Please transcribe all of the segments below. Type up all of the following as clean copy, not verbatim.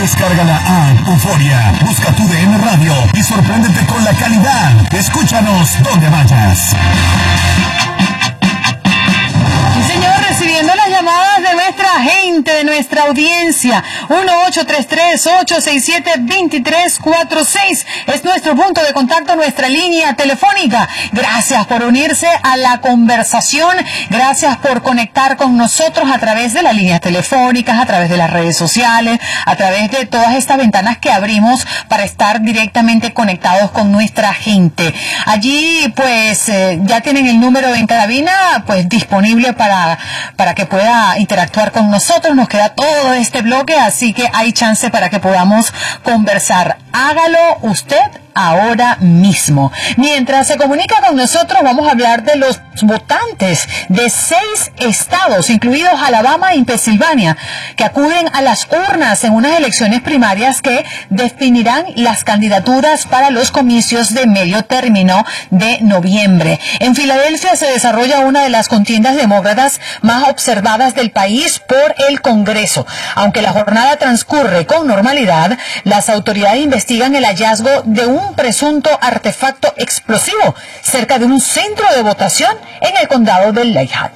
Descarga la app Euforia, busca tu DN Radio y sorpréndete con la calidad. Escúchanos donde vayas. Sí, señor, recibiendo las llamadas de nuestra gente, de nuestra audiencia. 1-833-867-2346 es nuestro punto de contacto, nuestra línea telefónica. Gracias por unirse a la conversación, gracias por conectar con nosotros a través de las líneas telefónicas, a través de las redes sociales, a través de todas estas ventanas que abrimos para estar directamente conectados con nuestra gente. Allí, pues, ya tienen el número en cabina, pues, disponible para que pueda interactuar con nosotros. Nos queda todo este bloque, así que hay chance para que podamos conversar. Hágalo usted ahora mismo. Mientras se comunica con nosotros, vamos a hablar de los votantes de 6 estados, incluidos Alabama y Pensilvania, que acuden a las urnas en unas elecciones primarias que definirán las candidaturas para los comicios de medio término de noviembre. En Filadelfia se desarrolla una de las contiendas demócratas más observadas del país por el Congreso. Aunque la jornada transcurre con normalidad, las autoridades investigan el hallazgo de un presunto artefacto explosivo cerca de un centro de votación en el condado de Lehigh.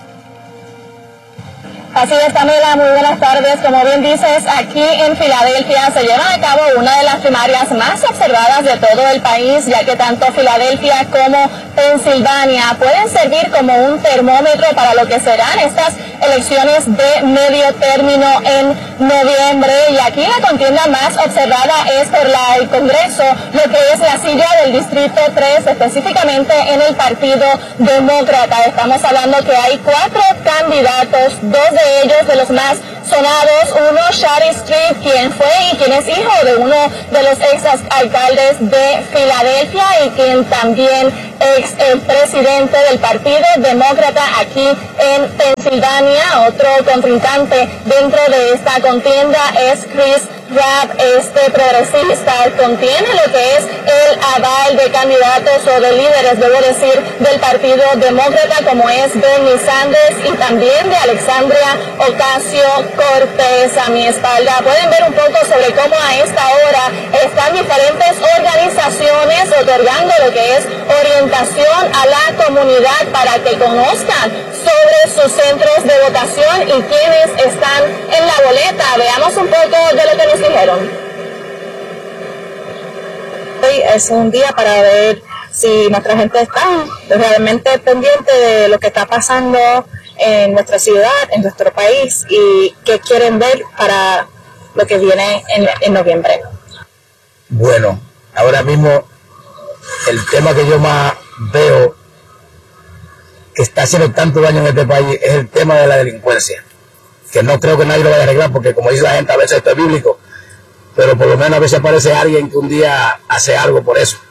Así es, Pamela, muy buenas tardes. Como bien dices, aquí en Filadelfia se lleva a cabo una de las primarias más observadas de todo el país, ya que tanto Filadelfia como Pensilvania pueden servir como un termómetro para lo que serán estas elecciones de medio término en noviembre. Y aquí la contienda más observada es por el Congreso, lo que es la silla del Distrito 3, específicamente en el Partido Demócrata. Estamos hablando que hay 4 candidatos, 2 de ellos de los más sonados. Uno, Shari Street, quien fue y quien es hijo de uno de los ex alcaldes de Filadelfia y quien también es el presidente del Partido Demócrata aquí en Pensilvania. Otro contrincante dentro de esta contienda es Chris Rapp, este progresista. Contiene lo que es el aval de candidatos o de líderes, debo decir, del Partido Demócrata, como es Bernie Sanders y también de Alexandria Ocasio-Cortez. A mi espalda pueden ver un poco sobre cómo a esta hora están diferentes organizaciones otorgando lo que es orientación a la comunidad para que conozcan sobre sus centros de votación y quienes están en la boleta. Veamos un poco de lo que nos dijeron. Hoy es un día para ver si nuestra gente está realmente pendiente de lo que está pasando en nuestra ciudad, en nuestro país y qué quieren ver para lo que viene en noviembre. Bueno, ahora mismo el tema que yo más veo que está haciendo tanto daño en este país es el tema de la delincuencia, que no creo que nadie lo vaya a arreglar porque, como dice la gente, a veces esto es bíblico, pero por lo menos a veces aparece alguien que un día hace algo por eso.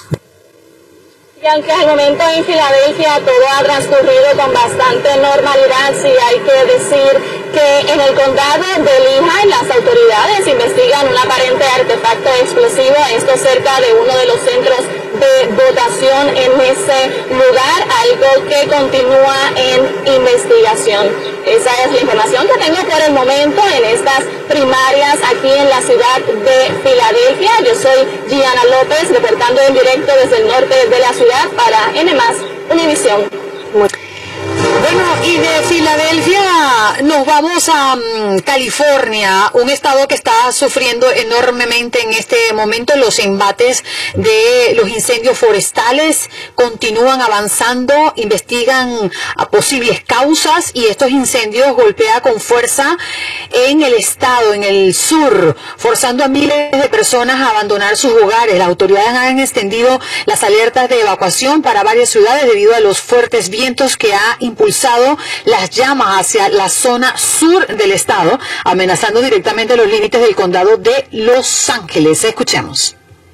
Y aunque al momento en Filadelfia todo ha transcurrido con bastante normalidad, sí hay que decir que en el condado de Lehigh las autoridades investigan un aparente artefacto explosivo, esto cerca de uno de los centros de votación en ese lugar, algo que continúa en investigación. Esa es la información que tengo por el momento en estas primarias aquí en la ciudad de Filadelfia. Yo soy Gianna López, reportando en directo desde el norte de la ciudad para N+ Univisión. Bueno, y de Filadelfia nos vamos a California, un estado que está sufriendo enormemente en este momento. Los embates de los incendios forestales continúan avanzando, investigan a posibles causas y estos incendios golpean con fuerza en el estado, en el sur, forzando a miles de personas a abandonar sus hogares. Las autoridades han extendido las alertas de evacuación para varias ciudades debido a los fuertes vientos que ha impulsado las llamas hacia la zona sur del estado, amenazando directamente los límites del condado de Los Ángeles. Escuchemos.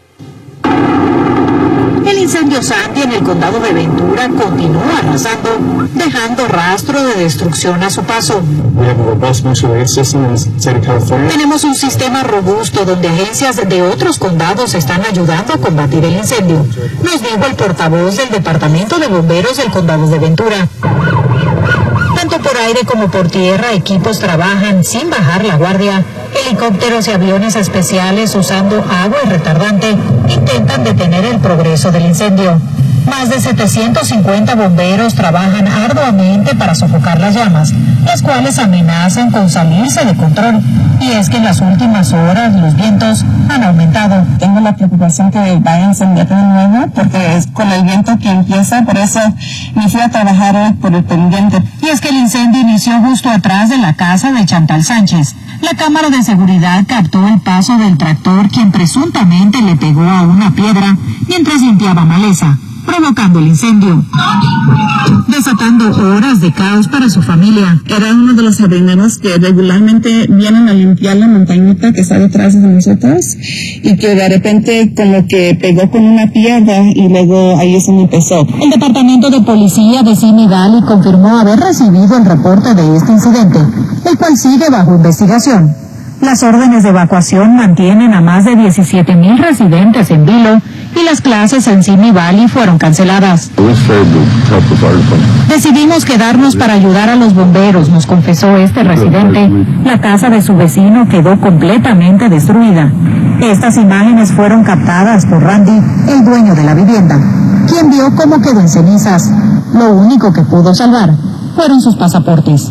El incendio Sandy en el condado de Ventura continúa arrasando, dejando rastro de destrucción a su paso. Tenemos un sistema robusto donde agencias de otros condados están ayudando a combatir el incendio, nos dijo el portavoz del Departamento de Bomberos del condado de Ventura. Tanto por aire como por tierra, equipos trabajan sin bajar la guardia Helicópteros y aviones especiales usando agua y retardante intentan detener el progreso del incendio. Más de 750 bomberos trabajan arduamente para sofocar las llamas, las cuales amenazan con salirse de control. Y es que en las últimas horas los vientos han aumentado. Tengo la preocupación que vaya a incendiar de nuevo, porque es con el viento que empieza, por eso me fui a trabajar hoy por el pendiente. Y es que el incendio inició justo atrás de la casa de Chantal Sánchez. La cámara de seguridad captó el paso del tractor, quien presuntamente le pegó a una piedra mientras limpiaba maleza, provocando el incendio, desatando horas de caos para su familia. Era uno de los jardineros que regularmente vienen a limpiar la montañita que está detrás de nosotros y que de repente como que pegó con una piedra y luego ahí se me empezó. El departamento de policía de Simi Valley confirmó haber recibido el reporte de este incidente, el cual sigue bajo investigación. Las órdenes de evacuación mantienen a más de 17,000 residentes en vilo y las clases en Simi Valley fueron canceladas. Decidimos quedarnos para ayudar a los bomberos, nos confesó este residente. La casa de su vecino quedó completamente destruida. Estas imágenes fueron captadas por Randy, el dueño de la vivienda, quien vio cómo quedó en cenizas. Lo único que pudo salvar fueron sus pasaportes.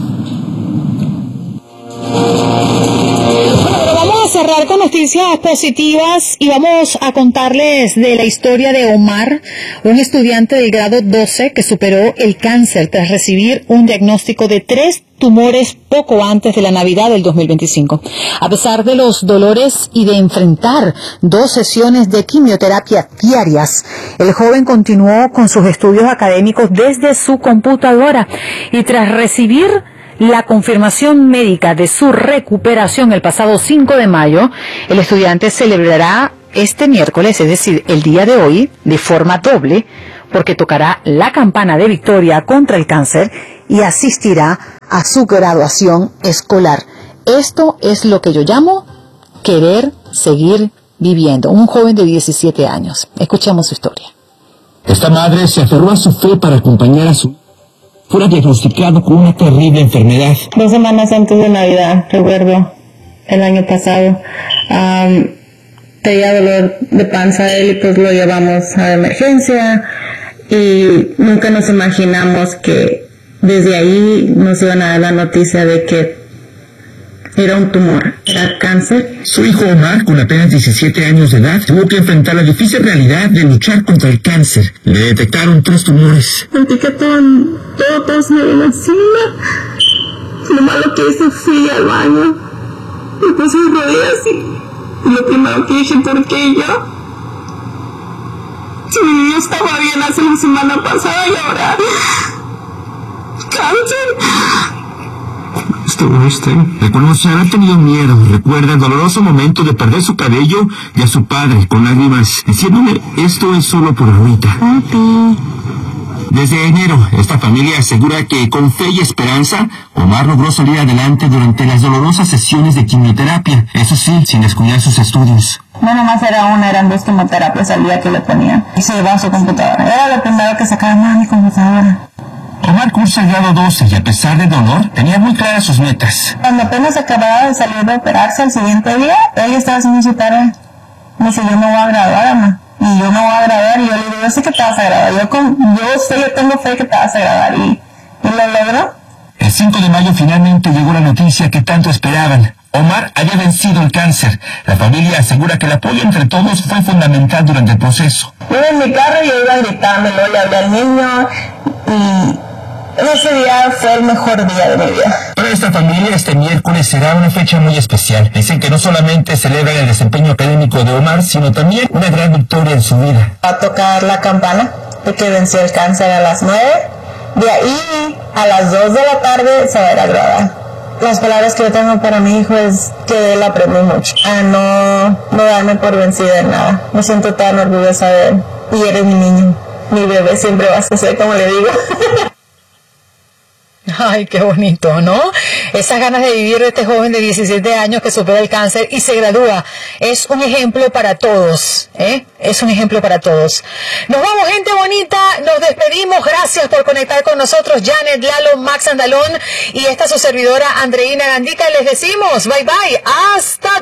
Cerrar con noticias positivas y vamos a contarles de la historia de Omar, un estudiante del grado 12 que superó el cáncer tras recibir un diagnóstico de 3 tumores poco antes de la Navidad del 2025. A pesar de los dolores y de enfrentar 2 sesiones de quimioterapia diarias, el joven continuó con sus estudios académicos desde su computadora y tras recibir la confirmación médica de su recuperación el pasado 5 de mayo, el estudiante celebrará este miércoles, es decir, el día de hoy, de forma doble, porque tocará la campana de victoria contra el cáncer y asistirá a su graduación escolar. Esto es lo que yo llamo querer seguir viviendo. Un joven de 17 años. Escuchemos su historia. Esta madre se aferró a su fe para acompañar a su fuera diagnosticado con una terrible enfermedad. 2 semanas antes de Navidad, recuerdo, el año pasado, tenía dolor de panza él y pues lo llevamos a emergencia y nunca nos imaginamos que desde ahí nos iban a dar la noticia de que era un tumor, era cáncer. Su hijo Omar, con apenas 17 años de edad, tuvo que enfrentar la difícil realidad de luchar contra el cáncer. Le detectaron 3 tumores. Sentí que todo se me vino encima. Lo malo que hice, fui al baño, me puse de rodillas y lo primero que dije, ¿por qué yo? Si mi niño estaba bien hace la semana pasada y ahora... ¡cáncer! Reconoce haber tenido miedo. Recuerda el doloroso momento de perder su cabello y a su padre con lágrimas, diciéndole, esto es solo por ahorita. Papi. Desde enero, esta familia asegura que con fe y esperanza, Omar logró salir adelante durante las dolorosas sesiones de quimioterapia. Eso sí, sin descuidar sus estudios. No nomás era una, eran 2 quimioterapias al día que le ponían. Y se llevaba su computadora. Era lo primero que sacaba más mi computadora. Omar cursa el grado 12 y a pesar del dolor, tenía muy claras sus metas. Cuando apenas acababa de salir de operarse el siguiente día, ella estaba haciendo su tarea. Me dice, yo no voy a graduar, mamá. Y yo no voy a graduar. Y yo le digo, yo sé que te vas a graduar. Yo tengo fe que te vas a graduar. Y lo logró. El 5 de mayo finalmente llegó la noticia que tanto esperaban. Omar había vencido el cáncer. La familia asegura que el apoyo entre todos fue fundamental durante el proceso. Yo en mi carro yo iba gritándolo, le hablé al niño y... ese día fue el mejor día de mi vida. Para esta familia, este miércoles será una fecha muy especial. Dicen que no solamente celebran el desempeño académico de Omar, sino también una gran victoria en su vida. Va a tocar la campana de que venció el cáncer a las 9. De ahí a las 2 de la tarde se va a ir a graduar. Las palabras que yo tengo para mi hijo es que él aprendió mucho. A no darme por vencida en nada. Me siento tan orgullosa de él. Y eres mi niño. Mi bebé siempre vas a ser, como le digo. Ay, qué bonito, ¿no? esas ganas de vivir de este joven de 17 años que supera el cáncer y se gradúa. Es un ejemplo para todos, es un ejemplo para todos. Nos vamos, gente bonita, nos despedimos. Gracias por conectar con nosotros, Janet, Lalo, Max Andalón y esta su servidora Andreina Gandica. Les decimos bye bye, hasta